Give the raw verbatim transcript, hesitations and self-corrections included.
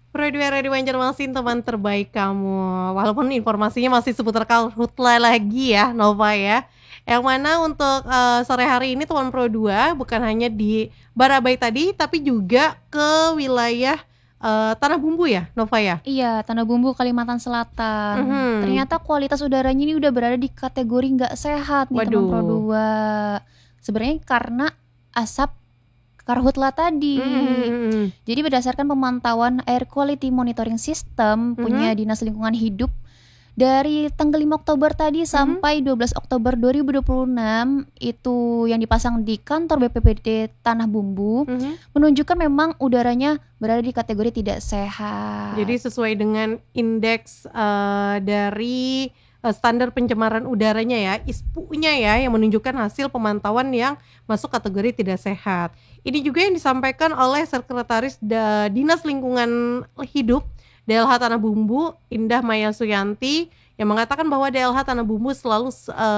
Radio Radio Banjarmasin teman terbaik kamu. Walaupun informasinya masih seputar Karhutla lagi ya, Nova ya. Yang mana untuk, eee, sore hari ini Teman Pro dua bukan hanya di Barabai tadi, tapi juga ke wilayah, eee, Tanah Bumbu ya, Nova ya? Iya, Tanah Bumbu, Kalimantan Selatan. Mhm. Ternyata kualitas udaranya ini udah berada di kategori nggak sehat nih Teman Pro Waduh. dua. Sebenarnya karena asap karhutla Mhm mhm tadi. mhm. Jadi berdasarkan pemantauan Air Quality Monitoring System punya Mhm. Dinas Lingkungan Hidup, dari tanggal lima Oktober tadi Mhm. sampai dua belas Oktober dua ribu dua puluh enam, itu yang dipasang di kantor B P P D Tanah Bumbu, Mhm. menunjukkan memang udaranya berada di kategori tidak sehat. Jadi sesuai dengan indeks, eee, dari, eee, standar pencemaran udaranya ya, ISPU-nya ya, yang menunjukkan hasil pemantauan yang masuk kategori tidak sehat. Ini juga yang disampaikan oleh Sekretaris da Dinas Lingkungan Hidup D L H Tanah Bumbu, Indah Maya Suyanti, yang mengatakan bahwa D L H Tanah Bumbu selalu s eee